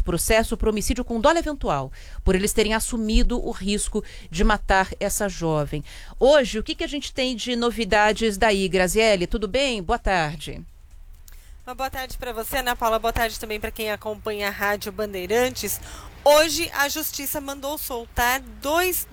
esse processo por homicídio com dolo eventual, por eles terem assumido o risco de matar essa jovem. Hoje, o que a gente tem de novidades daí, Graziele? Tudo bem? Boa tarde. Uma boa tarde para você, Ana Paula. Boa tarde também para quem acompanha a Rádio Bandeirantes. Hoje, a Justiça mandou soltar 2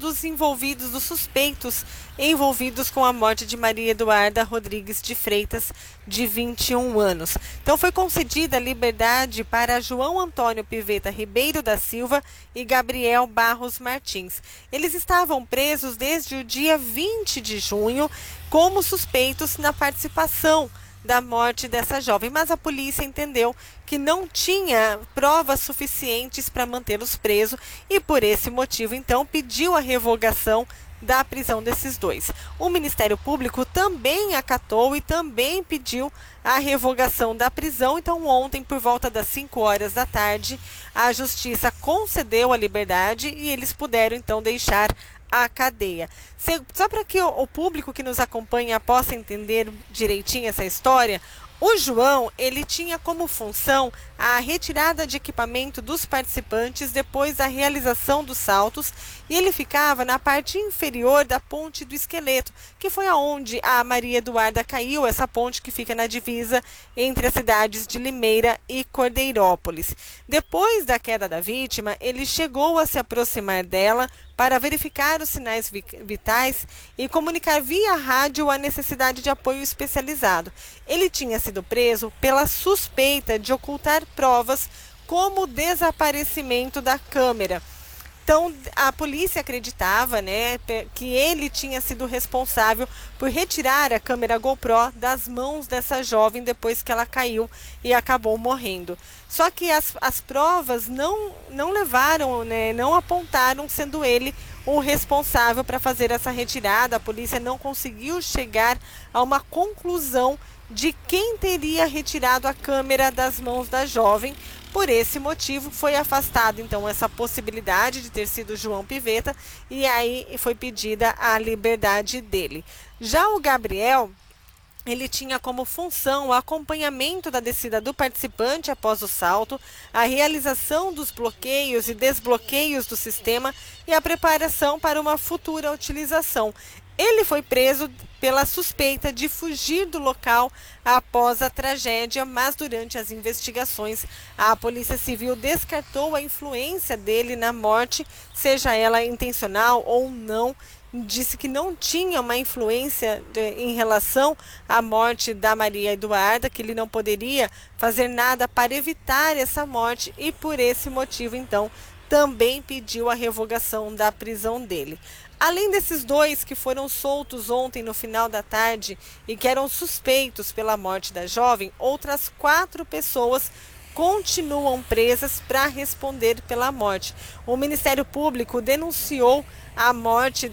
dos suspeitos envolvidos com a morte de Maria Eduarda Rodrigues de Freitas, de 21 anos. Então, foi concedida a liberdade para João Antônio Piveta Ribeiro da Silva e Gabriel Barros Martins. Eles estavam presos desde o dia 20 de junho como suspeitos na participação da morte dessa jovem, mas a polícia entendeu que não tinha provas suficientes para mantê-los presos e por esse motivo então pediu a revogação da prisão desses 2. O Ministério Público também acatou e também pediu a revogação da prisão. Então ontem, por volta das 5 horas da tarde, a Justiça concedeu a liberdade e eles puderam então deixar a cadeia. Só para que o público que nos acompanha possa entender direitinho essa história, o João, ele tinha como função a retirada de equipamento dos participantes depois da realização dos saltos e ele ficava na parte inferior da ponte do esqueleto, que foi aonde a Maria Eduarda caiu, essa ponte que fica na divisa entre as cidades de Limeira e Cordeirópolis. Depois da queda da vítima, ele chegou a se aproximar dela para verificar os sinais vitais e comunicar via rádio a necessidade de apoio especializado. Ele tinha sido preso pela suspeita de ocultar provas como o desaparecimento da câmera. Então, a polícia acreditava, que ele tinha sido responsável por retirar a câmera GoPro das mãos dessa jovem depois que ela caiu e acabou morrendo. Só que as provas não levaram, não apontaram sendo ele o responsável para fazer essa retirada. A polícia não conseguiu chegar a uma conclusão de quem teria retirado a câmera das mãos da jovem. Por esse motivo, foi afastada, então, essa possibilidade de ter sido João Piveta e aí foi pedida a liberdade dele. Já o Gabriel, ele tinha como função o acompanhamento da descida do participante após o salto, a realização dos bloqueios e desbloqueios do sistema e a preparação para uma futura utilização. Ele foi preso pela suspeita de fugir do local após a tragédia, mas durante as investigações, a Polícia Civil descartou a influência dele na morte, seja ela intencional ou não. Disse que não tinha uma influência em relação à morte da Maria Eduarda, que ele não poderia fazer nada para evitar essa morte e por esse motivo, então, também pediu a revogação da prisão dele. Além desses 2 que foram soltos ontem no final da tarde e que eram suspeitos pela morte da jovem, outras 4 pessoas continuam presas para responder pela morte. O Ministério Público denunciou a morte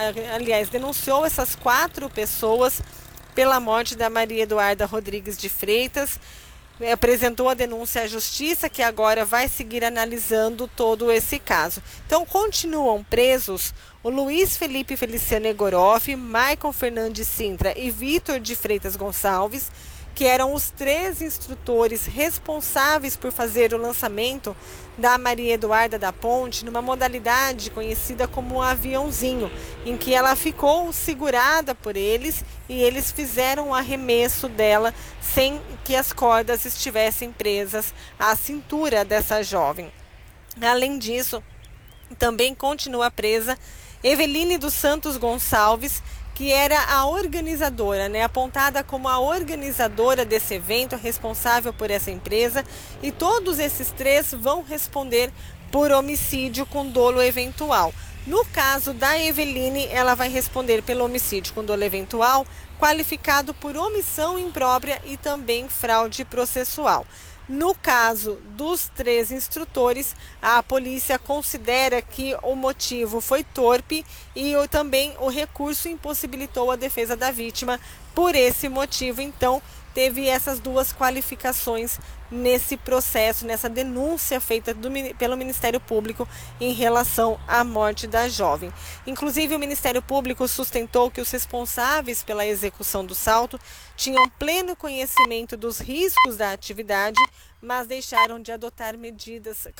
denunciou essas 4 pessoas pela morte da Maria Eduarda Rodrigues de Freitas. Apresentou a denúncia à Justiça, que agora vai seguir analisando todo esse caso. Então, continuam presos o Luiz Felipe Feliciano Egoroff, Maicon Fernandes Sintra e Vitor de Freitas Gonçalves, que eram os 3 instrutores responsáveis por fazer o lançamento da Maria Eduarda da Ponte numa modalidade conhecida como aviãozinho, em que ela ficou segurada por eles e eles fizeram o arremesso dela sem que as cordas estivessem presas à cintura dessa jovem. Além disso, também continua presa Eveline dos Santos Gonçalves, que era a organizadora, apontada como a organizadora desse evento, responsável por essa empresa, e todos esses 3 vão responder por homicídio com dolo eventual. No caso da Eveline, ela vai responder pelo homicídio com dolo eventual, qualificado por omissão imprópria e também fraude processual. No caso dos 3 instrutores, a polícia considera que o motivo foi torpe e também o recurso impossibilitou a defesa da vítima. Por esse motivo, então, teve essas 2 qualificações nesse processo, nessa denúncia feita pelo Ministério Público em relação à morte da jovem. Inclusive, o Ministério Público sustentou que os responsáveis pela execução do salto tinham pleno conhecimento dos riscos da atividade, mas deixaram de adotar medidas